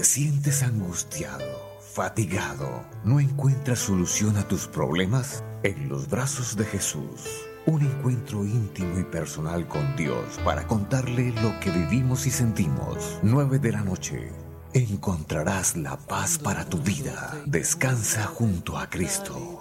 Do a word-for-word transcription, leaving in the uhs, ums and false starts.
sientes angustiado, fatigado, no encuentras solución a tus problemas? En los brazos de Jesús, un encuentro íntimo y personal con Dios para contarle lo que vivimos y sentimos. Nueve de la noche. Encontrarás la paz para tu vida. Descansa junto a Cristo.